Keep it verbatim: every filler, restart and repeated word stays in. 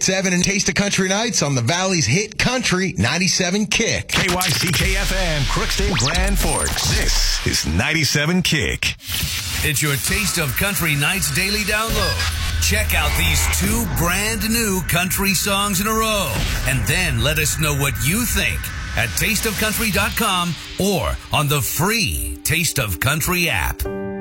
seven and Taste of Country Nights on the Valley's hit country ninety-seven Kick. K Y C K F M, Crookston, Grand Forks. This is ninety-seven Kick. It's your Taste of Country Nights daily download. Check out these two brand new country songs in a row, and then let us know what you think at taste of country dot com or on the free Taste of Country app.